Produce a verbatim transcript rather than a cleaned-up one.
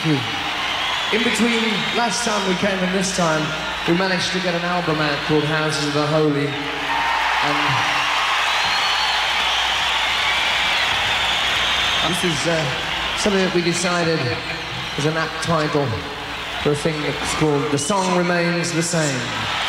Thank you. In between last time we came and this time, we managed to get an album out called Houses of the Holy. And this is uh, something that we decided was an apt title for a thing that's called The Song Remains the Same.